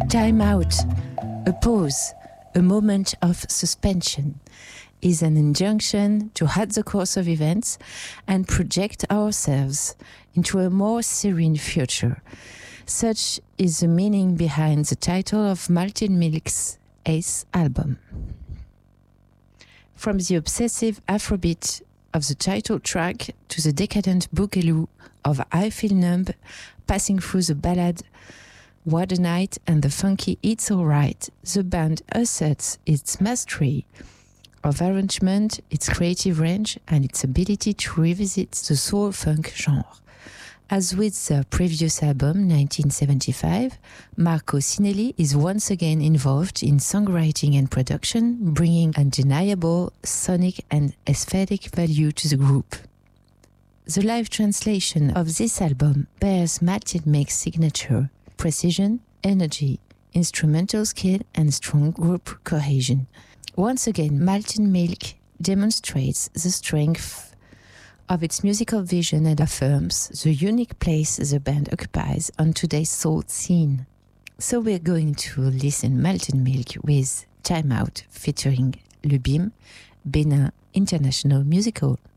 Time out, a pause, a moment of suspension, is an injunction to halt the course of events and project ourselves into a more serene future. Such is the meaning behind the title of Maltin Milk's 8th album. From the obsessive Afrobeat of the title track to the decadent boogaloo of I Feel Numb, passing through the ballad What a Night and the funky It's Alright, the band asserts its mastery of arrangement, its creative range, and its ability to revisit the soul-funk genre. As with their previous album, 1975, Marco Sinelli is once again involved in songwriting and production, bringing undeniable sonic and aesthetic value to the group. The live translation of this album bears Maltin Milk's signature: precision, energy, instrumental skill, and strong group cohesion. Once again, Maltin Milk demonstrates the strength of its musical vision and affirms the unique place the band occupies on today's soul scene. So we're going to listen Maltin Milk with Time Out featuring Lubim, Benin International Musical.